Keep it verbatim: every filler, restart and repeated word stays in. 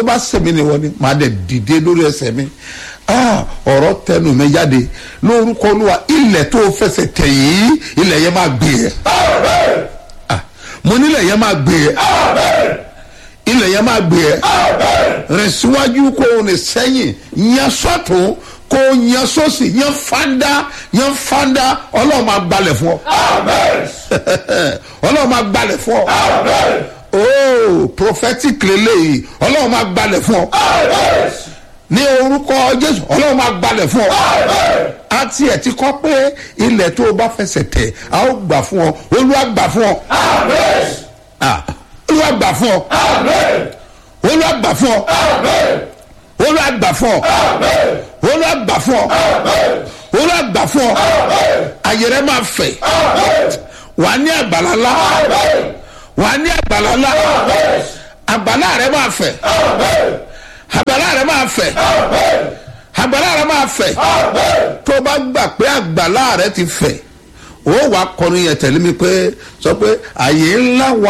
tó bá sẹ̀mí ni wọ́n ni màá dẹ̀ dìde lórí ẹsẹ̀ mi. Ọ̀rọ̀ tẹnu mi jáde lórúkọ Olúwa, ilẹ̀ tó fẹsẹ̀ tẹ̀ yìí ilẹ̀ yẹn máa gbé ẹ̀. Mo nílẹ̀ yẹn máa gbé ẹ̀. Ilẹ̀ yẹn máa gbé ẹ̀. Rìn síwájú kó o rìn sẹ́yìn, yẹn sọ́tún kó o yẹn sósì, yẹn fanda yẹn fanda Ọlọ́run máa gbalẹ̀ fún ọ. Ọlọ́run máa gbalẹ̀ fún ọ. Oh, prophetic lélẹ́yìí, Ọlọ́run máa gbalẹ̀ fún ọ. Ní orúkọ Jésù, Ọlọ́run máa gbalẹ̀ fún ọ. Àti ẹ̀ ti kọ́ pé ilẹ̀ tó o bá fẹsẹ̀ tẹ̀ a ó gbà fún ọ. Olúwa gbà fún ọ. Olúwa gbà fún ọ. Olúwa gbà fún ọ. Olúwa gbà fún ọ. Olúwa gbà fún ọ. Olúwa gbà fún ọ. Ayé rẹ máa fẹ̀. Wà á ní àgbàlá ńlá. Wà á ní àgbàlá ńlá. Àgbàlá rẹ máa fẹ̀. Àgbàlá rẹ máa fẹ̀. Àgbàlá rẹ máa fẹ̀. Tó o bá gbà pé àgbàlá rẹ ti fẹ̀, ó wàá kọrin yẹn tẹ̀lé mi pé sọ pé àyè ńlá wà.